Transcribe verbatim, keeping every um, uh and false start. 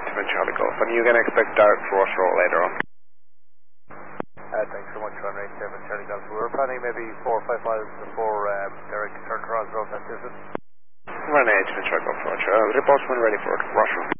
seven Charlie Golf. And you're going to expect direct for Ross Road later on. Uh, thanks so much, runway seven Charlie Golf. We were planning maybe four or five miles before um, direct turn to Ross Road, that's it. Runway eight seven Charlie Golf, Roger. Uh, report when ready for Ross Road.